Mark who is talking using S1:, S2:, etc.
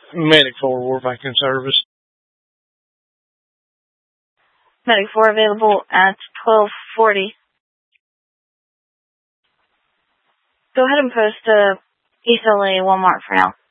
S1: Medic 4, we're back in service.
S2: Medic 4 available at 1240. Go ahead and post East LA Walmart for now.